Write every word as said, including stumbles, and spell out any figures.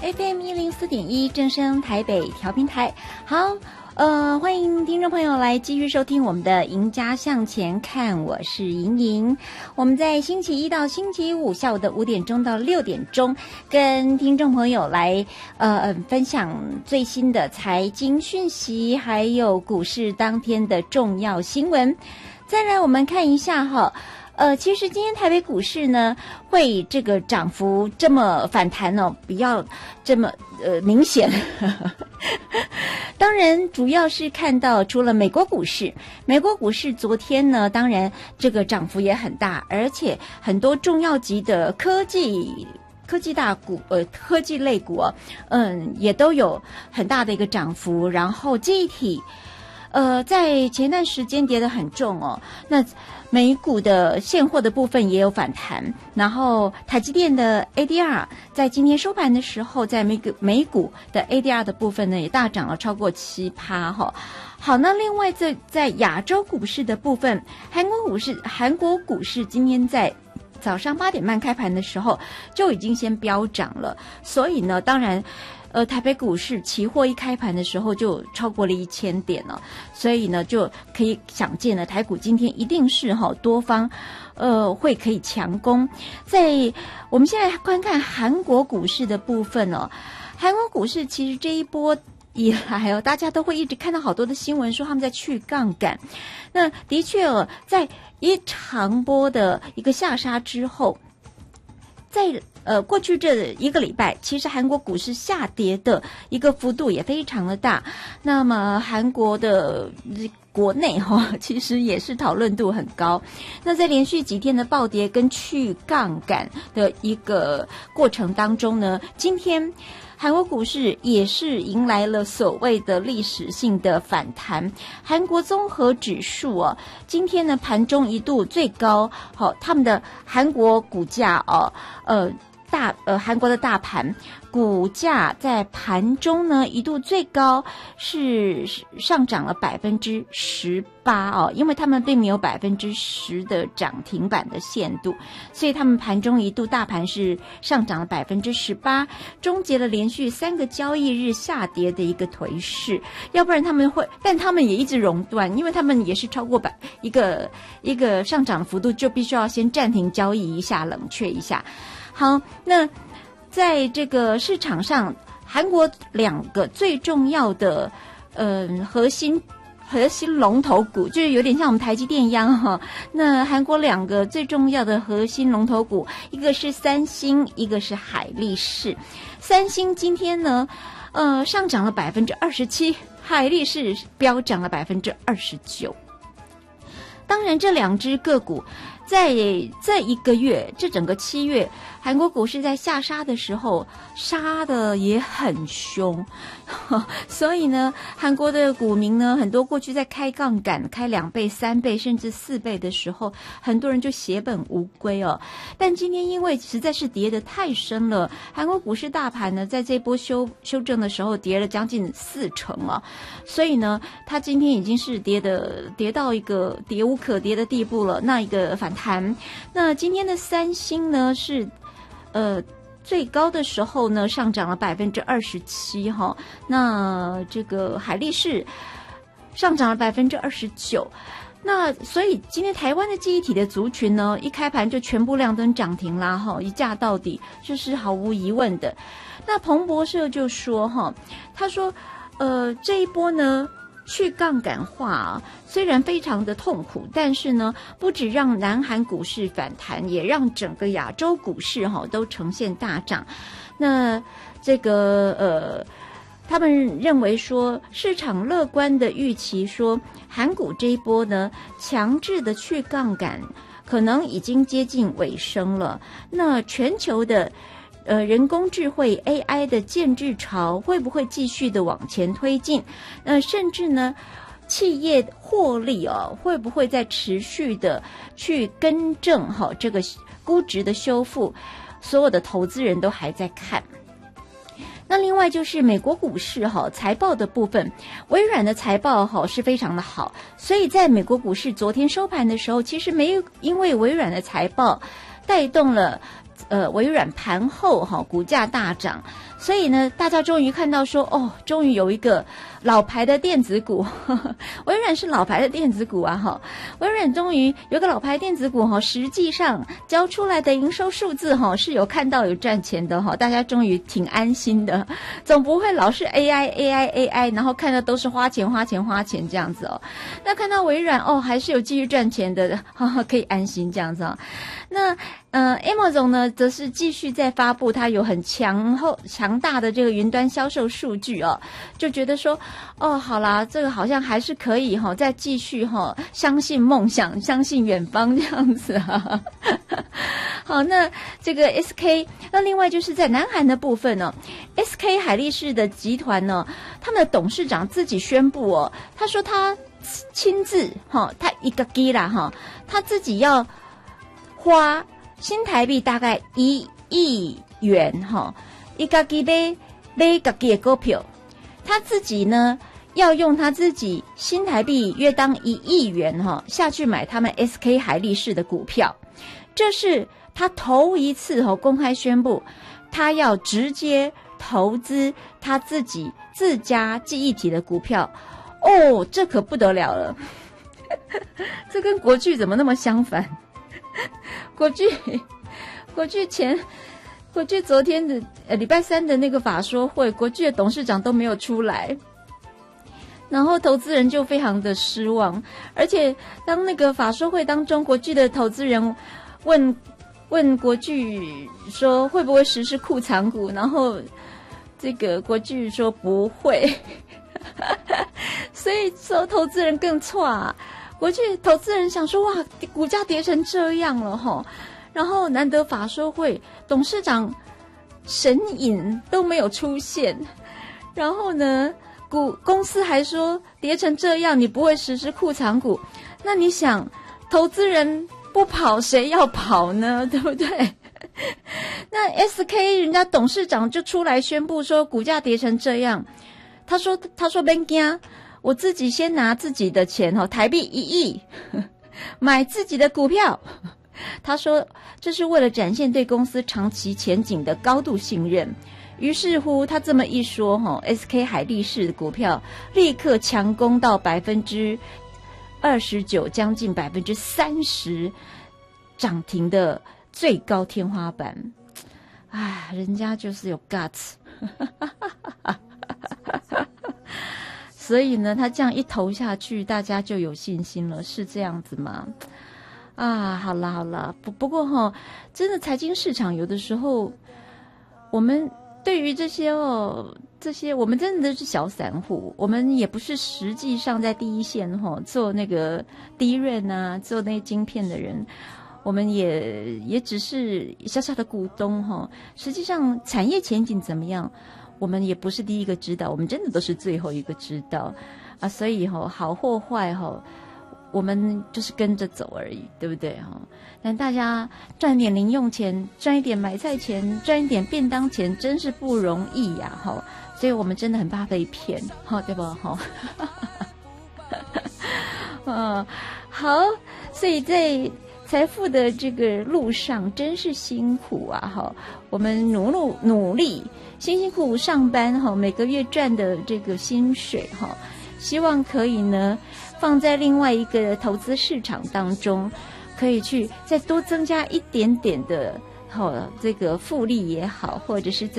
F M 一零四点一正声台北调频台。好，呃，欢迎听众朋友来继续收听我们的《赢家向前看》，我是莹莹。我们在星期一到星期五下午的五点钟到六点钟，跟听众朋友来呃分享最新的财经讯息，还有股市当天的重要新闻。再来，我们看一下哈。呃，其实今天台北股市呢，会这个涨幅这么反弹哦，比较这么呃明显。当然，主要是看到除了美国股市，美国股市昨天呢，当然这个涨幅也很大，而且很多重要级的科技。科技大股，呃，科技类股啊，嗯，也都有很大的一个涨幅。然后记忆体，呃，在前段时间跌得很重哦，那美股的现货的部分也有反弹，然后台积电的 A D R 在今天收盘的时候，在美股美股的 A D R 的部分呢，也大涨了超过七趴哈。好，那另外在在亚洲股市的部分，韩国股市，韩国股市今天在早上八点半开盘的时候就已经先飙涨了，所以呢，当然。呃，台北股市期货一开盘的时候就超过了一千点了，所以呢，就可以想见了，台股今天一定是哈、哦、多方，呃，会可以强攻。在我们现在观看韩国股市的部分哦，韩国股市其实这一波以来哦，大家都会一直看到好多的新闻说他们在去杠杆。那的确哦，在一长波的一个下杀之后，在呃，过去这一个礼拜，其实韩国股市下跌的一个幅度也非常的大。那么韩国的国内哈、哦，其实也是讨论度很高。那在连续几天的暴跌跟去杠杆的一个过程当中呢，今天韩国股市也是迎来了所谓的历史性的反弹。韩国综合指数哦，今天呢盘中一度最高，好、哦，他们的韩国股价哦，呃。大呃，韩国的大盘股价在盘中呢一度最高是上涨了百分之十八哦，因为他们并没有百分之十的涨停板的限度，所以他们盘中一度大盘是上涨了百分之十八，终结了连续三个交易日下跌的一个颓势。要不然他们会，但他们也一直熔断，因为他们也是超过百一个一个上涨幅度，就必须要先暂停交易一下，冷却一下。好，那在这个市场上，韩国两个最重要的嗯、呃、核心核心龙头股，就是有点像我们台积电一样哈。那韩国两个最重要的核心龙头股，一个是三星，一个是海力士。三星今天呢，呃上涨了百分之二十七，海力士飙涨了百分之二十九。当然，这两只个股。在这一个月，这整个七月，韩国股市在下杀的时候，杀的也很凶，所以呢，韩国的股民呢，很多过去在开杠杆、开两倍、三倍甚至四倍的时候，很多人就血本无归哦。但今天因为实在是跌得太深了，韩国股市大盘呢，在这波修修正的时候跌了将近四成啊，所以呢，它今天已经是跌的跌到一个跌无可跌的地步了。那一个反谈，那今天的三星呢是，呃，最高的时候呢上涨了百分之二十七哈，那这个海力士上涨了百分之二十九，那所以今天台湾的记忆体的族群呢，一开盘就全部亮灯涨停啦哈，一价到底，这是毫无疑问的。那彭博社就说哈，他说，呃，这一波呢。去杠杆化啊，虽然非常的痛苦，但是呢，不只让南韩股市反弹，也让整个亚洲股市哈、哦、都呈现大涨。那这个呃，他们认为说，市场乐观的预期说，韩股这一波呢，强制的去杠杆可能已经接近尾声了。那全球的。呃，人工智慧 A I 的建制潮会不会继续的往前推进？呃，甚至呢，企业获利哦，会不会再持续的去更正哈、哦、这个估值的修复？所有的投资人都还在看。那另外就是美国股市哈财报的部分，微软的财报哈是非常的好，所以在美国股市昨天收盘的时候，其实没有因为微软的财报带动了。 呃，微软盘后哈、哦、股价大涨，所以呢，大家终于看到说，哦，终于有一个老牌的电子股，呵呵微软是老牌的电子股啊哈，微软终于有个老牌电子股哈，实际上交出来的营收数字哈是有看到有赚钱的哈，大家终于挺安心的，总不会老是 A I A I A I， 然后看到都是花钱花钱花钱这样子哦。那看到微软哦，还是有继续赚钱的，哈哈，可以安心这样子哦。那呃 Amazon 呢，则是继续在发布它有很强厚强大的这个云端销售数据哦，就觉得说，哦，好啦，这个好像还是可以哈、哦，再继续哈、哦，相信梦想，相信远方这样子啊。好，那这个 S K， 那另外就是在南韩的部分呢、哦、，S K 海力士的集团呢，他们的董事长自己宣布哦，他说他亲自哈、哦，他一个 G 啦哈，他自己要花新台币大概一亿元哈，一个 G 买买个 G 的股票，他自己呢要用他自己新台币约当一亿元哈下去买他们 S K 海力士的股票，这是他头一次哈公开宣布，他要直接投资他自己自家记忆体的股票。哦，这可不得了了，这跟国巨怎么那么相反？国巨，国巨前，国巨昨天的呃礼拜三的那个法说会，国巨的董事长都没有出来，然后投资人就非常的失望。而且当那个法说会当中，国巨的投资人问问国巨说会不会实施库藏股，然后这个国巨说不会。所以说投资人更错啊，国际投资人想说哇，股价跌成这样了齁，然后难得法说会董事长神隐都没有出现，然后呢股公司还说跌成这样你不会实施库藏股，那你想投资人不跑谁要跑呢，对不对？那 S K 人家董事长就出来宣布说股价跌成这样，他说他说别怕，我自己先拿自己的钱哦，台币一亿买自己的股票。他说这是为了展现对公司长期前景的高度信任。于是乎他这么一说哈 ，S K 海力士的股票立刻强攻到百分之二十九，将近百分之三十涨停的最高天花板。哎，人家就是有 guts。所以呢，他这样一投下去，大家就有信心了，是这样子吗？啊，好啦好啦，不不过哈，真的财经市场有的时候，我们对于这些哦，这些我们真的是小散户，我们也不是实际上在第一线哈做那个第一任啊，做那晶片的人，我们也也只是小小的股东哈。实际上产业前景怎么样？我们也不是第一个知道，我们真的都是最后一个知道啊！所以吼、哦，好或坏吼、哦，我们就是跟着走而已，对不对哈？但大家赚点零用钱，赚一点买菜钱，赚一点便当钱，真是不容易呀、啊！哈，所以我们真的很怕被骗，哈，对吧？哈，嗯，好，所以在财富的这个路上真是辛苦啊！哈，我们努努努力。辛辛苦苦上班哈，每个月赚的这个薪水哈，希望可以呢放在另外一个投资市场当中，可以去再多增加一点点的哈这个复利也好，或者是